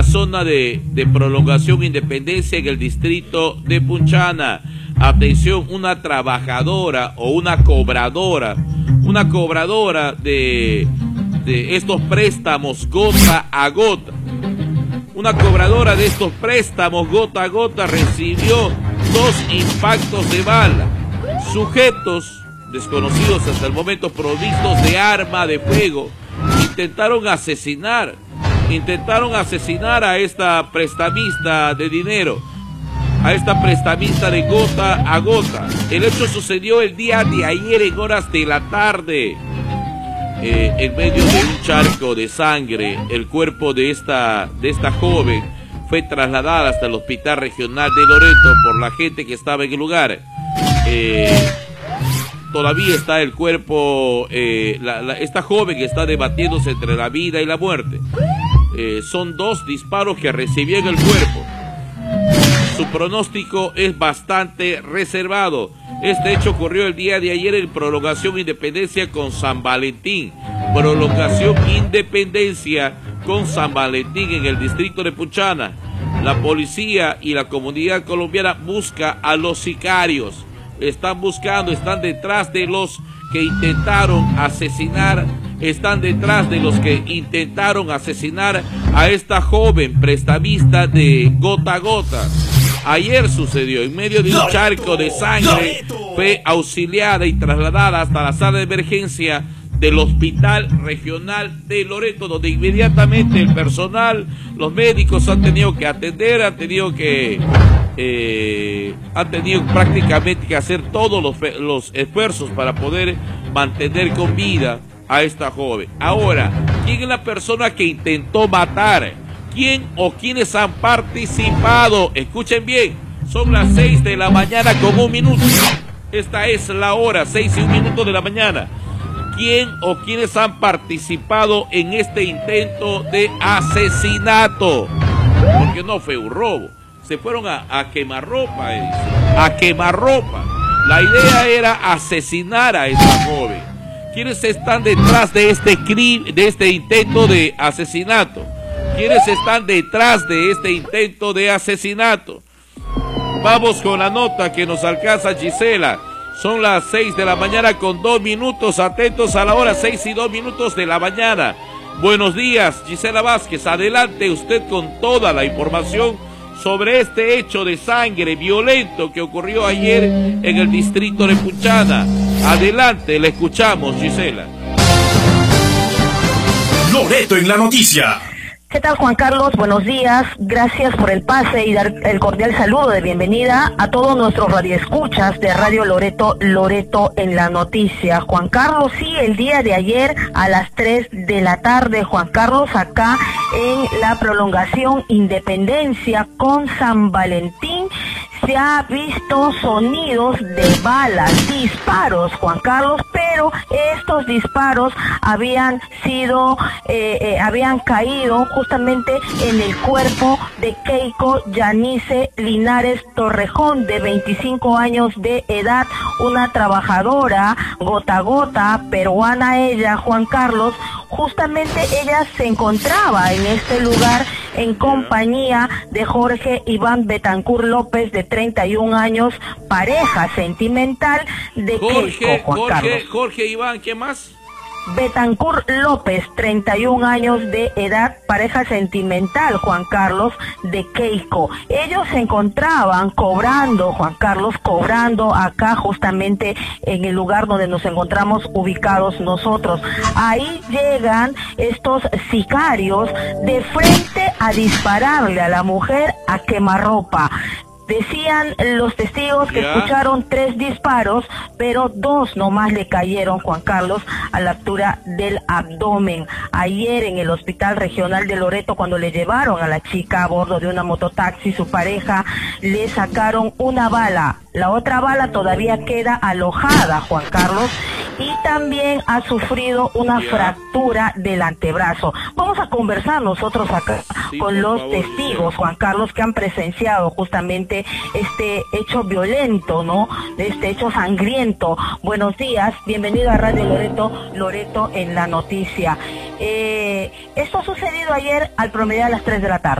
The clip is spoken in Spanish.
la zona de Prolongación Independencia en el distrito de Punchana. Atención, una trabajadora o una cobradora de estos préstamos gota a gota. Una cobradora de estos préstamos gota a gota recibió 2 impactos de bala. Sujetos desconocidos hasta el momento, provistos de arma de fuego, intentaron asesinar a esta prestamista de dinero, a esta prestamista de gota a gota. El hecho sucedió el día de ayer en horas de la tarde. En medio de un charco de sangre, el cuerpo de esta joven fue trasladada hasta el Hospital Regional de Loreto por la gente que estaba en el lugar. Todavía está el cuerpo, esta joven está debatiéndose entre la vida y la muerte. Son 2 disparos que recibió en el cuerpo. Su pronóstico es bastante reservado. Este hecho ocurrió el día de ayer en Prolongación Independencia con San Valentín. Prolongación Independencia con San Valentín en el distrito de Punchana. La policía y la comunidad colombiana busca a los sicarios. Están detrás de los que intentaron asesinar, a esta joven prestamista de gota a gota. Ayer sucedió, en medio de un charco de sangre, fue auxiliada y trasladada hasta la sala de emergencia del Hospital Regional de Loreto, donde inmediatamente el personal, los médicos han tenido que atender, han tenido prácticamente que hacer todos los esfuerzos para poder mantener con vida a esta joven. Ahora, ¿quién es la persona que intentó matar? ¿Quién o quiénes han participado? Escuchen bien, son las 6 de la mañana con 1 minuto. Esta es la hora, 6 y 1 minuto de la mañana. ¿Quién o quiénes han participado en este intento de asesinato? Porque no fue un robo. Se fueron a quemarropa, a quemarropa. La idea era asesinar a esta joven. ¿Quiénes están detrás de este intento de asesinato? ¿Quiénes están detrás de este intento de asesinato? Vamos con la nota que nos alcanza Gisela. Son las 6 de la mañana con 2 minutos. Atentos a la hora, 6 y 2 minutos de la mañana. Buenos días, Gisela Vázquez. Adelante usted con toda la información sobre este hecho de sangre violento que ocurrió ayer en el distrito de Punchana. Adelante, le escuchamos, Gisela. Loreto en la noticia. ¿Qué tal, Juan Carlos? Buenos días. Gracias por el pase y dar el cordial saludo de bienvenida a todos nuestros radioescuchas de Radio Loreto, Loreto en la noticia. Juan Carlos, sí, el día de ayer a las 3 de la tarde, Juan Carlos, acá en la Prolongación Independencia con San Valentín, se ha visto sonidos de balas, disparos, Juan Carlos, pero estos disparos habían caído justamente en el cuerpo de Keiko Yanice Linares Torrejón, de 25 años de edad, una trabajadora gota a gota, peruana ella, Juan Carlos. Justamente ella se encontraba en este lugar en compañía de Jorge Iván Betancur López, de 31 años, pareja sentimental de Keiko, Juan Carlos. Jorge Iván, ¿qué más? Betancur López, 31 años de edad, pareja sentimental, Juan Carlos, de Keiko. Ellos se encontraban cobrando, Juan Carlos, cobrando acá justamente en el lugar donde nos encontramos ubicados nosotros. Ahí llegan estos sicarios de frente a dispararle a la mujer a quemarropa. Decían los testigos que escucharon 3 disparos, pero 2 nomás le cayeron, Juan Carlos, a la altura del abdomen. Ayer en el Hospital Regional de Loreto, cuando le llevaron a la chica a bordo de una mototaxi, su pareja, le sacaron una bala. La otra bala todavía queda alojada, Juan Carlos, y también ha sufrido una fractura del antebrazo. Vamos a conversar nosotros acá con los testigos, Juan Carlos, que han presenciado justamente este hecho violento, ¿no? Este hecho sangriento. Buenos días, bienvenido a Radio Loreto, Loreto en la noticia. Esto ha sucedido ayer al promediar a las 3 de la tarde.